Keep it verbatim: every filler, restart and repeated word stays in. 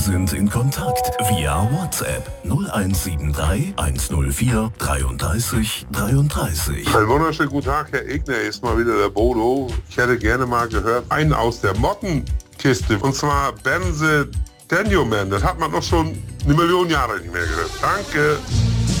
sind in Kontakt via WhatsApp null eins sieben drei eins null vier dreiunddreißig dreiunddreißig. Einen wunderschönen guten Tag, Herr Egner, ist mal wieder der Bodo. Ich hätte gerne mal gehört, einen aus der Mottenkiste, und zwar Benze Daniel Man. Das hat man noch schon eine Million Jahre nicht mehr gehört. Danke.